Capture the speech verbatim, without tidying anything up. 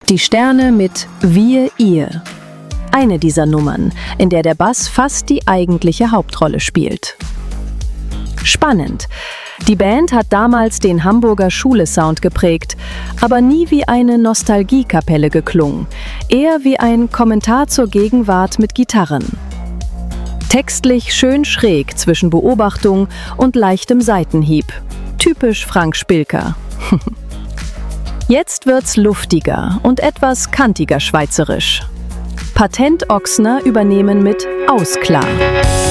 Die Sterne mit Wir, ihr. Eine dieser Nummern, in der der Bass fast die eigentliche Hauptrolle spielt. Spannend. Die Band hat damals den Hamburger Schule-Sound geprägt, aber nie wie eine Nostalgiekapelle geklungen, eher wie ein Kommentar zur Gegenwart mit Gitarren. Textlich schön schräg zwischen Beobachtung und leichtem Seitenhieb. Typisch Frank Spilker. Jetzt wird's luftiger und etwas kantiger schweizerisch. Patent Ochsner übernehmen mit Ausklar.